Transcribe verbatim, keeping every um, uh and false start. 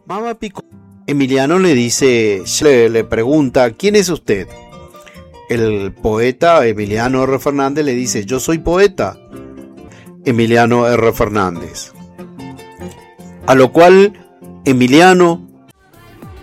Mamá Pico. Emiliano le dice, le, le pregunta, ¿quién es usted? El poeta Emiliano R. Fernández le dice, yo soy poeta. Emiliano R. Fernández. A lo cual Emiliano